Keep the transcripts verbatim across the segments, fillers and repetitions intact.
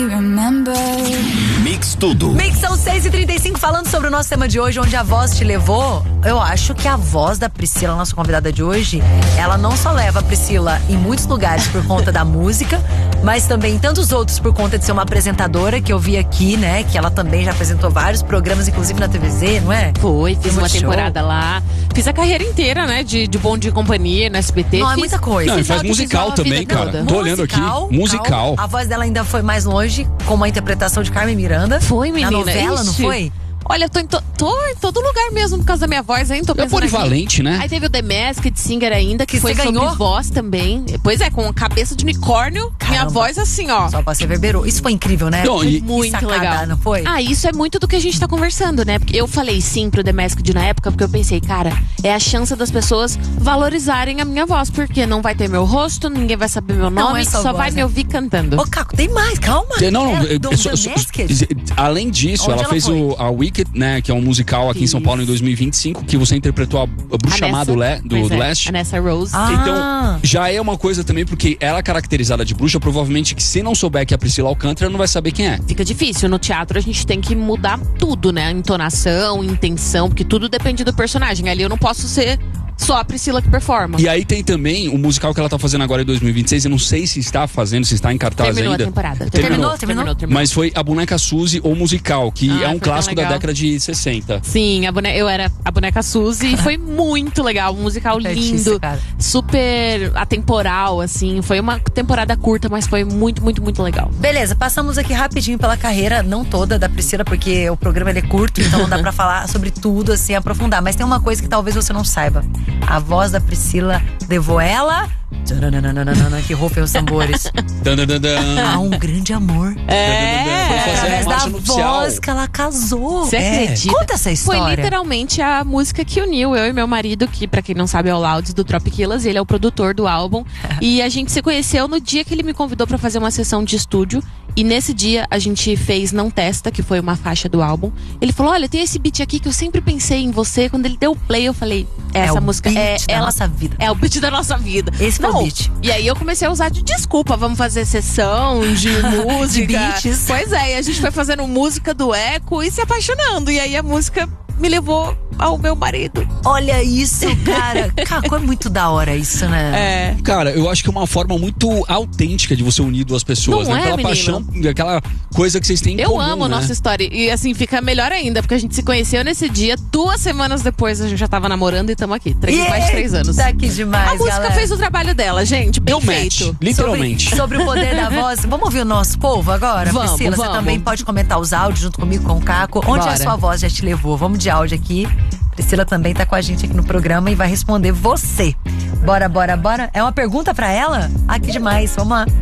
Mix Tudo. Mix são seis e trinta e cinco, falando sobre o nosso tema de hoje, onde a voz te levou. Eu acho que a voz da Priscila, nossa convidada de hoje, ela não só leva a Priscila em muitos lugares por conta da música, mas também em tantos outros por conta de ser uma apresentadora, que eu vi aqui, né? Que ela também já apresentou vários programas, inclusive na T V Z, não é? Foi, fiz uma show. temporada lá. Fiz a carreira inteira, né? De, de Bom Dia e Companhia, no S B T. Não, é fiz, muita coisa. Não, e faz fiz musical a também, vida cara. toda. Tô olhando aqui. Musical. A voz dela ainda foi mais longe, com uma interpretação de Carmen Miranda. Foi, menina. Na novela, não Ixi. foi? Olha, eu tô em, to, tô em todo lugar mesmo por causa da minha voz, hein? Tô É pensando polivalente, aqui. né? Aí teve o The Masked Singer ainda, que, Que foi você sobre ganhou? voz também. Pois é, com a cabeça de unicórnio, minha Caramba. voz assim, ó. Só pra ser reverberou. Isso foi incrível, né? Não, e- Que Muito sacada, legal. não foi? Ah, isso é muito do que a gente tá conversando, né? Porque eu falei sim pro The Masked na época, porque eu pensei, cara, é a chance das pessoas valorizarem a minha voz, porque não vai ter meu rosto, ninguém vai saber meu Não nome, é só só voz, vai né? me ouvir cantando. Ô, Caco, tem mais, calma. Não, não, É, é, do é só- The só- Masked? além disso, Onde ela, ela fez foi? o, a Wicked, né, que é um musical aqui em São Isso. Paulo em dois mil e vinte e cinco, que você interpretou a, a bruxa má do, Le, do, Pois do é, Leste. A Nessa Rose. Ah. Então, já é uma coisa também, porque ela é caracterizada de bruxa, provavelmente que se não souber que é a Priscila Alcântara, não vai saber quem é. Fica difícil. No teatro a gente tem que mudar tudo, né? A entonação, intenção, porque tudo depende do personagem. Ali eu não posso ser só a Priscila que performa. E aí tem também o musical que ela tá fazendo agora em dois mil e vinte e seis, eu não sei se está fazendo, se está em cartaz Terminou ainda. a temporada. Terminou, terminou? Mas foi a Boneca Suzy, ou musical, que Ah, é um foi tão clássico da legal. década de sessenta. Sim, a bone... eu era a boneca Suzy e foi muito legal. Um musical Artista, lindo, cara. super atemporal, assim. Foi uma temporada curta, mas foi muito, muito, muito legal. Beleza, passamos aqui rapidinho pela carreira, não toda, da Priscila, porque o programa ele é curto, então não dá pra falar sobre tudo, assim, aprofundar. Mas tem uma coisa que talvez você não saiba. A voz da Priscila levou ela... Tcharananana, que rufem os tambores. Dan, dan, dan, dan. A um grande amor. É. Foi fazer Através a da marcha nupcial. voz que ela casou. Você É. acredita? Conta essa história. Foi literalmente a música que uniu eu e meu marido, que pra quem não sabe é o Louds do Tropiquilas, ele é o produtor do álbum. E a gente se conheceu no dia que ele me convidou pra fazer uma sessão de estúdio. E nesse dia a gente fez Não Testa, que foi uma faixa do álbum. Ele falou, olha, tem esse beat aqui que eu sempre pensei em você. Quando ele deu play, eu falei, essa É o música beat é da ela, nossa vida. É o beat da nossa vida. Esse foi o Não, beat. E aí eu comecei a usar de desculpa, vamos fazer sessão de música. De beats. Pois é, e a gente foi fazendo música do Eco e se apaixonando. E aí a música me levou ao meu marido. Olha isso, cara. Caco, é muito da hora isso, né? É. Cara, eu acho que é uma forma muito autêntica de você unir duas pessoas, Não né? é, Aquela menino? paixão, aquela coisa que vocês têm em Eu comum, amo a né? nossa história. E assim, fica melhor ainda, porque a gente se conheceu nesse dia. Duas semanas depois a gente já tava namorando e estamos aqui. Três, mais de três anos. Tá que demais, A música galera. fez o trabalho dela, gente. Bem Deu match, feito. literalmente. Sobre, sobre o poder da voz. Vamos ouvir o nosso povo agora? Vamos, Priscila, você vamos. também pode comentar os áudios junto comigo, com o Caco. Onde Bora. a sua voz já te levou? Vamos de áudio aqui. Priscila também tá com a gente aqui no programa e vai responder você. Bora, bora, bora. É uma pergunta pra ela? Ah, que demais. Vamos lá.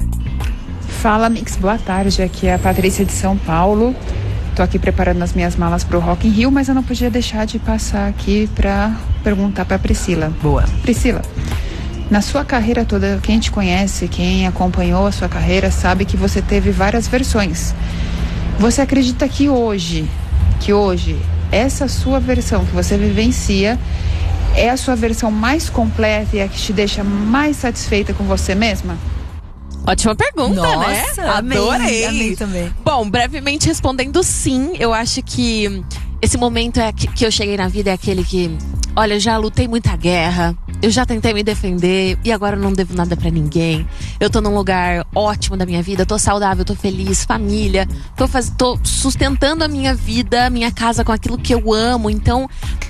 Fala, Mix, boa tarde. Aqui é a Patrícia de São Paulo. Tô aqui preparando as minhas malas pro Rock in Rio, mas eu não podia deixar de passar aqui pra perguntar pra Priscila. Boa. Priscila, na sua carreira toda, quem te conhece, quem acompanhou a sua carreira, sabe que você teve várias versões. Você acredita que hoje, que hoje, essa sua versão que você vivencia é a sua versão mais completa e a que te deixa mais satisfeita com você mesma? Ótima pergunta, né? Nossa, amei, Adorei. amei também. Bom, brevemente respondendo sim, eu acho que esse momento é que, que eu cheguei na vida é aquele que, olha, eu já lutei muita guerra, eu já tentei me defender e agora eu não devo nada pra ninguém. Eu tô num lugar ótimo da minha vida, tô saudável, tô feliz, família, tô, faz, tô sustentando a minha vida, a minha casa com aquilo que eu amo, então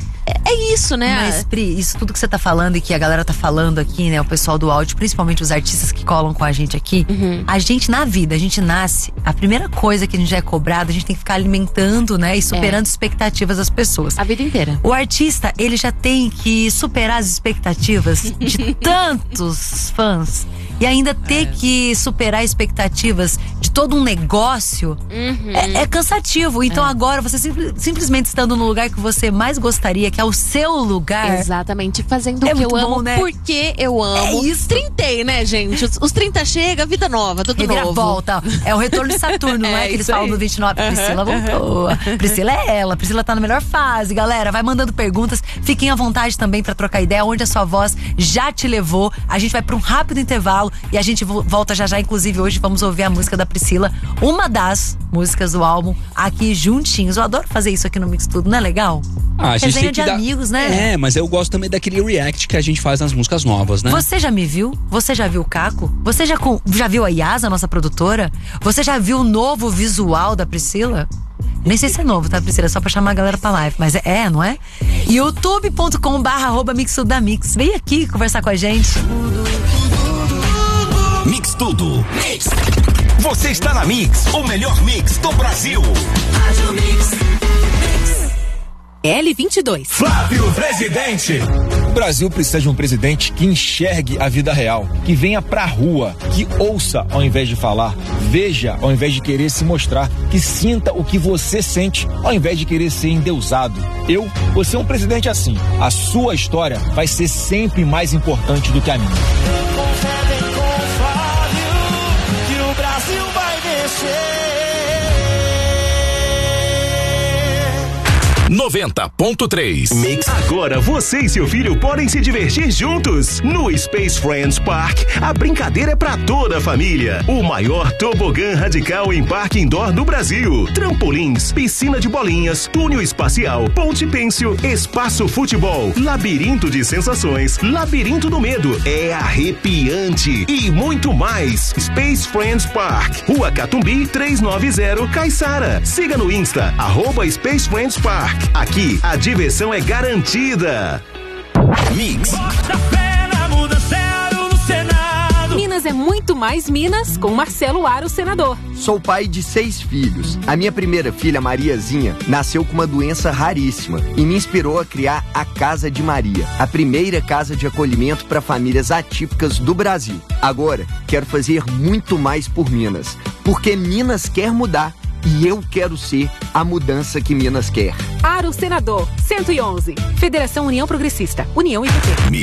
é, é isso, né? Mas, Pri, isso tudo que você tá falando e que a galera tá falando aqui, né? O pessoal do áudio, principalmente os artistas que colam com a gente aqui. Uhum. A gente, na vida, a gente nasce, a primeira coisa que a gente já é cobrado, a gente tem que ficar alimentando, né? E superando É. expectativas das pessoas. A vida inteira. O artista, ele já tem que superar as expectativas de tantos fãs. E ainda ter que superar expectativas de todo um negócio Uhum. é, é cansativo. Então agora, você sim- simplesmente estando no lugar que você mais gostaria, que é o seu lugar. Exatamente, fazendo É o que eu muito amo, bom, né? porque eu amo. É isso. Trintei, né, gente? Os, os trinta chega, vida nova, tudo novo. Reviravolta. É o retorno de Saturno, não é? É Que eles isso falam aí. no vinte e nove. Priscila voltou. Priscila é ela. Priscila tá na melhor fase, galera. Vai mandando perguntas. Fiquem à vontade também pra trocar ideia. Onde a sua voz já te levou. A gente vai pra um rápido intervalo. intervalo e a gente volta já já. Inclusive, hoje vamos ouvir a música da Priscila, uma das músicas do álbum, aqui juntinhos. Eu adoro fazer isso aqui no Mix Tudo, não é legal? Ah, a gente Resenha tem que de dar... amigos, né? É, mas eu gosto também daquele react que a gente faz nas músicas novas, né? Você já me viu? Você já viu o Caco? Você já, com... já viu a Yasa, nossa produtora? Você já viu o novo visual da Priscila? Nem sei se é novo, tá, Priscila? É só pra chamar a galera pra live. Mas é, é não é? youtube ponto com barra arroba Mix Tudo da Mix. Vem aqui conversar com a gente. Mix Tudo. Mix. Você está na Mix, o melhor mix do Brasil. Rádio Mix. L vinte e dois. Flávio Presidente. O Brasil precisa de um presidente que enxergue a vida real, que venha pra rua, que ouça ao invés de falar, veja ao invés de querer se mostrar, que sinta o que você sente ao invés de querer ser endeusado. Eu vou ser um presidente assim. A sua história vai ser sempre mais importante do que a minha. Confere com o Flávio que o Brasil vai vencer. noventa ponto três. Mix. Agora você e seu filho podem se divertir juntos. No Space Friends Park, a brincadeira é pra toda a família. O maior tobogã radical em parque indoor do Brasil. Trampolins, piscina de bolinhas, túnel espacial, ponte pêncil, espaço futebol, labirinto de sensações, labirinto do medo. É arrepiante. E muito mais. Space Friends Park, Rua Catumbi trezentos e noventa, Caiçara. Siga no Insta, arroba Space Friends Park. Aqui, a diversão é garantida. Mix. Bota fé na mudança no Senado. Minas é muito mais Minas com Marcelo Aro, senador. Sou pai de seis filhos. A minha primeira filha, Mariazinha, nasceu com uma doença raríssima e me inspirou a criar a Casa de Maria, a primeira casa de acolhimento para famílias atípicas do Brasil. Agora, quero fazer muito mais por Minas, porque Minas quer mudar. E eu quero ser a mudança que Minas quer. Aro, senador, cento e onze. Federação União Progressista, União I P T.